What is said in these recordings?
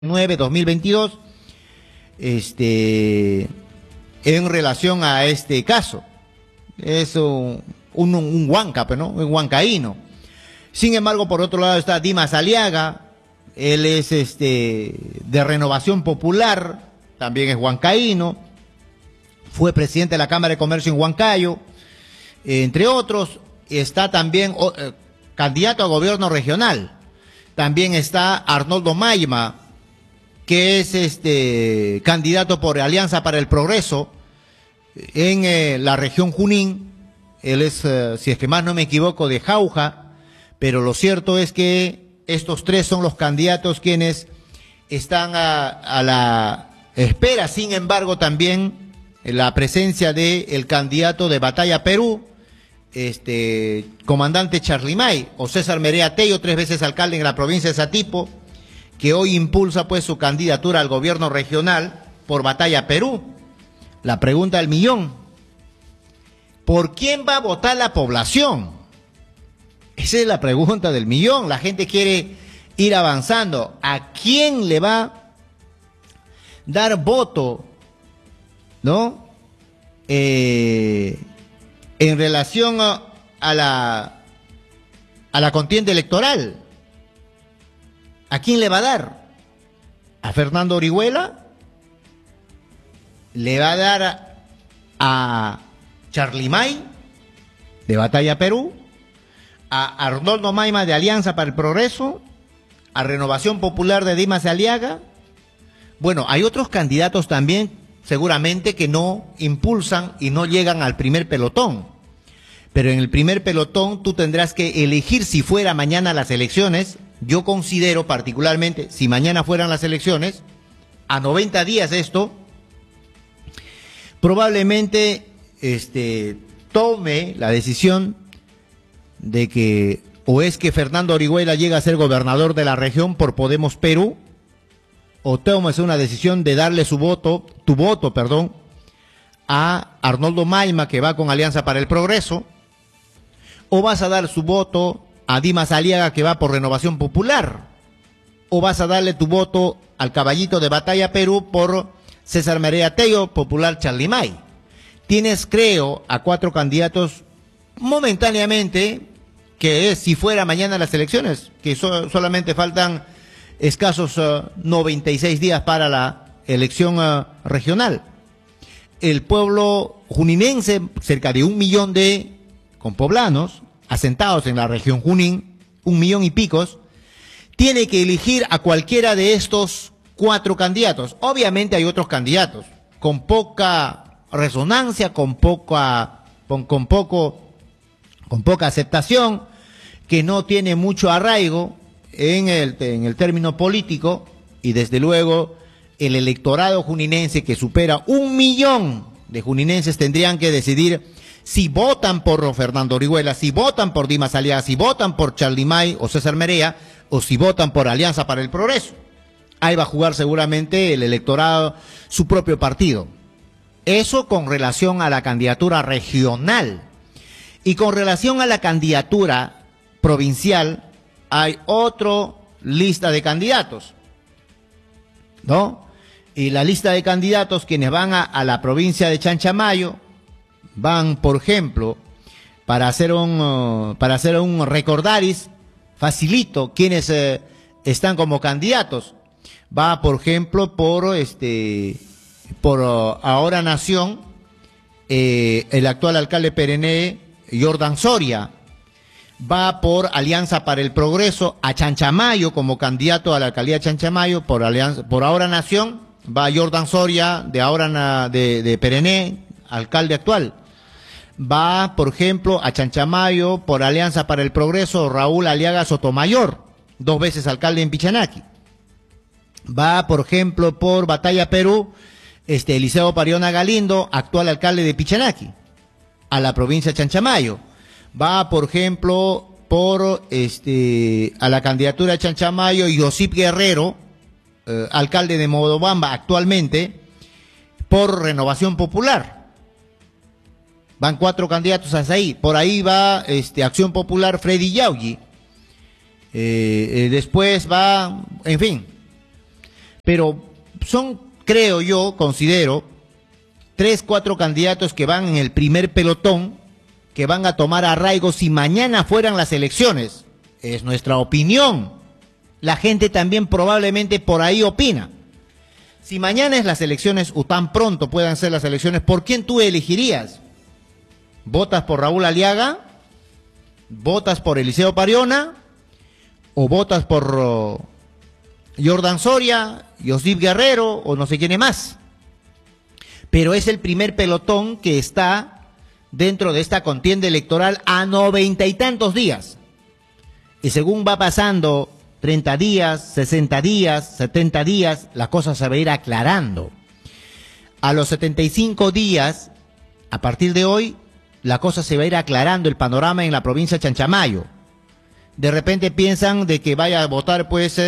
9/2022, en relación a este caso. Es un huanca, pues, ¿no? Un huancaíno. Sin embargo, por otro lado está Dimas Aliaga, él es de Renovación Popular, también es huancaíno, fue presidente de la Cámara de Comercio en Huancayo, entre otros. Está también candidato a gobierno regional. También está Arnoldo Maima, que es candidato por Alianza para el Progreso en la región Junín. Él es, si es que más no me equivoco, de Jauja, pero lo cierto es que estos tres son los candidatos quienes están a la espera. Sin embargo, también la presencia del candidato de Batalla Perú, comandante Charlimay, o César Merea Tello, 3 veces alcalde en la provincia de Satipo, que hoy impulsa pues su candidatura al gobierno regional por Batalla Perú. La pregunta del millón: ¿por quién va a votar la población? Esa es la pregunta del millón. La gente quiere ir avanzando. ¿A quién le va a dar voto, no? En relación a la contienda electoral. ¿A quién le va a dar? ¿A Fernando Orihuela? ¿Le va a dar a Charlimay de Batalla Perú? ¿A Arnoldo Maima de Alianza para el Progreso? ¿A Renovación Popular de Dimas Aliaga? Bueno, hay otros candidatos también seguramente que no impulsan y no llegan al primer pelotón. Pero en el primer pelotón tú tendrás que elegir, si fuera mañana las elecciones. Yo considero particularmente, si mañana fueran las elecciones, a 90 días esto, probablemente tome la decisión de que o es que Fernando Orihuela llega a ser gobernador de la región por Podemos Perú, o tomes una decisión de darle tu voto, a Arnoldo Maima, que va con Alianza para el Progreso, o vas a dar su voto a Dimas Aliaga, que va por Renovación Popular, o vas a darle tu voto al caballito de Batalla Perú por César Merea Tello, Popular Charlimay. Tienes, creo, a 4 candidatos momentáneamente, que es si fuera mañana las elecciones, que solamente faltan escasos 96 días para la elección regional. El pueblo juninense, cerca de 1 millón de compoblanos asentados en la región Junín, 1 millón y picos, tiene que elegir a cualquiera de estos 4 candidatos. Obviamente hay otros candidatos con poca resonancia, con poca aceptación, que no tiene mucho arraigo en el término político, y desde luego el electorado juninense, que supera 1 millón de juninenses, tendrían que decidir si votan por Fernando Orihuela, si votan por Dimas Aliaga, si votan por Charlimay o César Merea, o si votan por Alianza para el Progreso. Ahí va a jugar seguramente el electorado su propio partido. Eso con relación a la candidatura regional. Y con relación a la candidatura provincial, hay otra lista de candidatos, ¿no? Y la lista de candidatos, quienes van a la provincia de Chanchamayo, van, por ejemplo, para hacer un recordaris facilito, quienes están como candidatos. Va, por ejemplo, por Ahora Nación, el actual alcalde perenne, Jordan Soria. Va por Alianza para el Progreso a Chanchamayo como candidato a la alcaldía de Chanchamayo por Ahora Nación. Va Jordan Soria de perenne, alcalde actual. Va, por ejemplo, a Chanchamayo por Alianza para el Progreso, Raúl Aliaga Sotomayor, 2 veces alcalde en Pichanaki. Va, por ejemplo, por Batalla Perú, Eliseo Pariona Galindo, actual alcalde de Pichanaki, a la provincia de Chanchamayo. Va, por ejemplo, por a la candidatura de Chanchamayo, Josip Guerrero, alcalde de Modobamba actualmente, por Renovación Popular. Van 4 candidatos hasta ahí. Por ahí va Acción Popular, Freddy Yaugui. Después va, en fin. Pero son, creo yo, considero, 3, 4 candidatos que van en el primer pelotón, que van a tomar arraigo si mañana fueran las elecciones. Es nuestra opinión. La gente también probablemente por ahí opina. Si mañana es las elecciones o tan pronto puedan ser las elecciones, ¿por quién tú elegirías? ¿Votas por Raúl Aliaga? ¿Votas por Eliseo Pariona? ¿O votas por Jordan Soria, Josip Guerrero o no sé quién es más? Pero es el primer pelotón que está dentro de esta contienda electoral a 90 y tantos días. Y según va pasando 30 días, 60 días, 70 días, la cosa se va a ir aclarando. A los 75 días, a partir de hoy, la cosa se va a ir aclarando, el panorama en la provincia de Chanchamayo. De repente piensan de que vaya a votar pues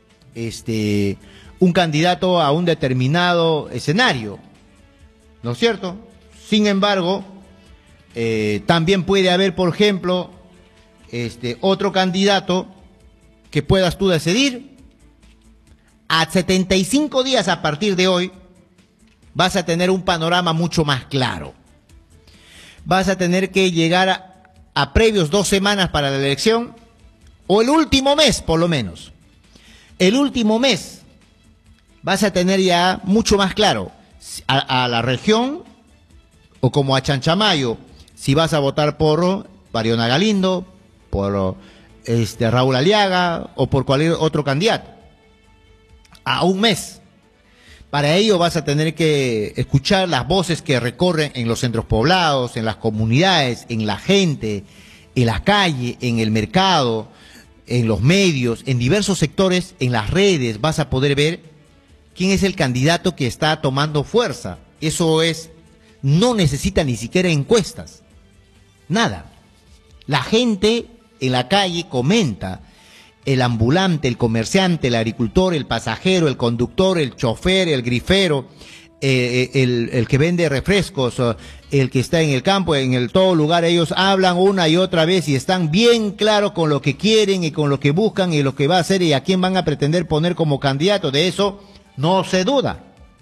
un candidato a un determinado escenario, ¿no es cierto? Sin embargo, también puede haber, por ejemplo, otro candidato que puedas tú decidir. A 75 días a partir de hoy vas a tener un panorama mucho más claro. Vas a tener que llegar a previos 2 semanas para la elección, o el último mes por lo menos. El último mes vas a tener ya mucho más claro a la región, o como a Chanchamayo, si vas a votar por Pariona Galindo, por Raúl Aliaga o por cualquier otro candidato. A un mes. Para ello vas a tener que escuchar las voces que recorren en los centros poblados, en las comunidades, en la gente, en la calle, en el mercado, en los medios, en diversos sectores, en las redes. Vas a poder ver quién es el candidato que está tomando fuerza. Eso es, no necesita ni siquiera encuestas. Nada. La gente en la calle comenta. El ambulante, el comerciante, el agricultor, el pasajero, el conductor, el chofer, el grifero, el que vende refrescos, el que está en el campo, en todo lugar, ellos hablan una y otra vez y están bien claros con lo que quieren y con lo que buscan y lo que va a hacer y a quién van a pretender poner como candidato. De eso no se duda.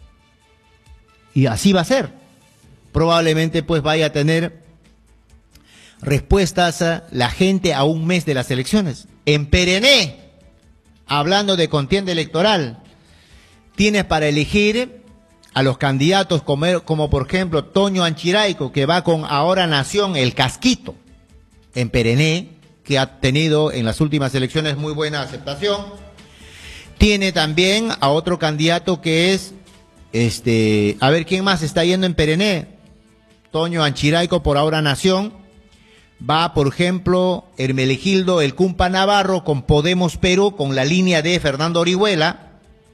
Y así va a ser. Probablemente pues vaya a tener respuestas la gente a un mes de las elecciones. En Perené, hablando de contienda electoral, tienes para elegir a los candidatos como por ejemplo Toño Anchiraico, que va con Ahora Nación, el Casquito, en Perené, que ha tenido en las últimas elecciones muy buena aceptación. Tiene también a otro candidato que es, a ver quién más está yendo en Perené. Toño Anchiraico por Ahora Nación. Va, por ejemplo, Hermenegildo El Cumpa Navarro con Podemos Perú, con la línea de Fernando Orihuela,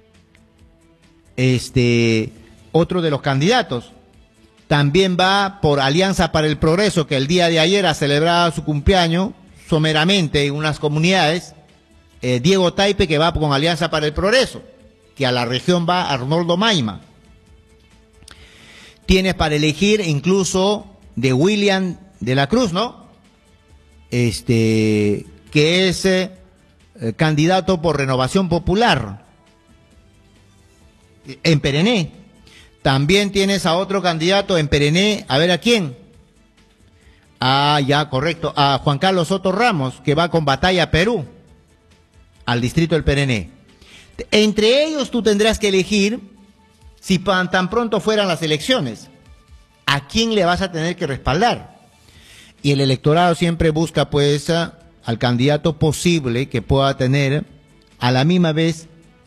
otro de los candidatos. También va por Alianza para el Progreso, que el día de ayer ha celebrado su cumpleaños someramente en unas comunidades, Diego Taipe, que va con Alianza para el Progreso, que a la región va Arnoldo Maima. Tienes para elegir incluso de William de la Cruz, ¿no? Que es candidato por Renovación Popular en Perené. También tienes a otro candidato en Perené, a ver a quién. Ah, ya, correcto, a Juan Carlos Soto Ramos, que va con Batalla Perú al distrito del Perené. Entre ellos tú tendrás que elegir, si tan pronto fueran las elecciones, a quién le vas a tener que respaldar. Y el electorado siempre busca pues al candidato posible que pueda tener a la misma vez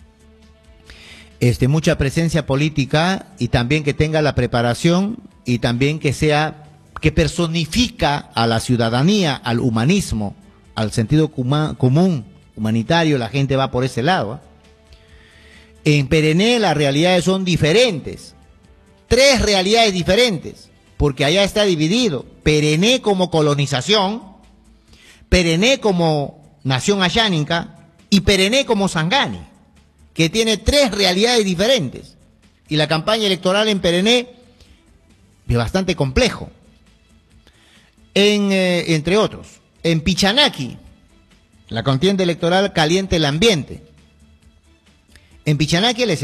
mucha presencia política y también que tenga la preparación y también que personifica a la ciudadanía, al humanismo, al sentido común, humanitario. La gente va por ese lado. En Perené las realidades son diferentes, 3 realidades diferentes. Porque allá está dividido Perené como colonización, Perené como nación ayánica y Perené como Sangani, que tiene 3 realidades diferentes. Y la campaña electoral en Perené es bastante complejo. Entre otros, en Pichanaki, la contienda electoral calienta el ambiente. En Pichanaque,